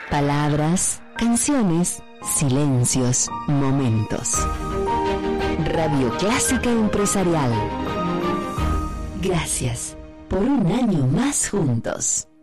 Palabras, canciones, silencios, momentos. Radio Clásica Empresarial. Gracias por un año más juntos.